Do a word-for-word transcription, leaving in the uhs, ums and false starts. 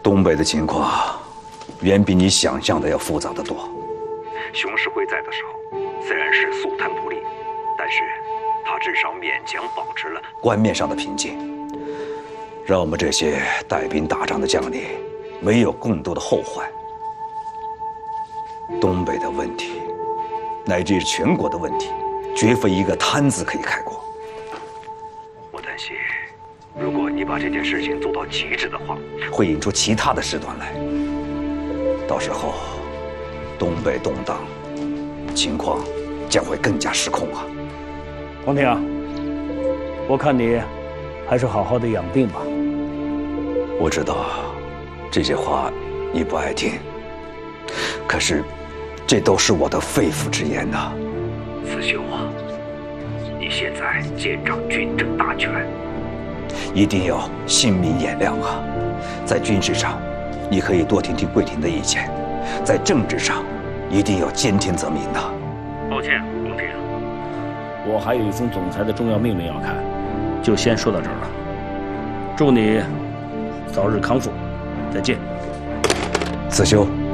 东北的情况远比你想象的要复杂得多。 熊世辉在的时候，虽然是速贪不利，但是他至少勉强保持了官面上的平静，让我们这些带兵打仗的将领没有更多的后患。东北的问题，乃至于全国的问题，绝非一个贪字可以概括。 我担心，如果你把这件事情做到极致的话， 会引出其他的事端来。到时候，东北动荡，情况将会更加失控啊！ 王庭，我看你还是好好的养病吧。 我知道这些话你不爱听，可是这都是我的肺腑之言呐。 子修啊，你现在监掌军政大权， 一定要心明眼亮啊！在军事上，你可以多听听桂婷的意见；在政治上，一定要兼听则明呐。 抱歉，王庭， 我还有一封总裁的重要命令要看，就先说到这儿了。祝你早日康复，再见。 子修。